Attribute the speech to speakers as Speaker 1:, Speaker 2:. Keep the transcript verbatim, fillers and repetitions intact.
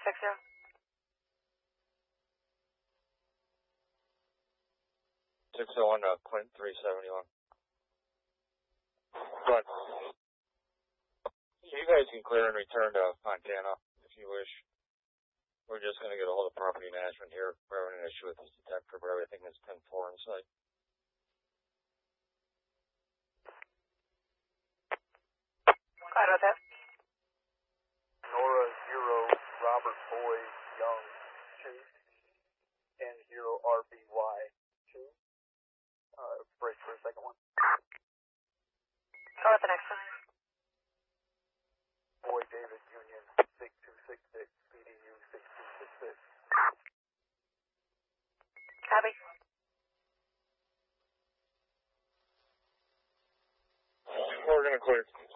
Speaker 1: six zero.
Speaker 2: six oh one to Quint three seventy-one. But you guys can clear and return to Fontana if you wish. We're just going to get a hold of property management here. We're having an issue with this detector, but everything is ten four inside.
Speaker 1: Glad about that.
Speaker 3: Nora zero, Robert Boy, Young two, and zero R B Y two. Uh, break for a second one.
Speaker 1: Go with the next one.
Speaker 3: Boy David Union six two six six, B D U six two six six.
Speaker 1: Copy.
Speaker 2: We're going to clear.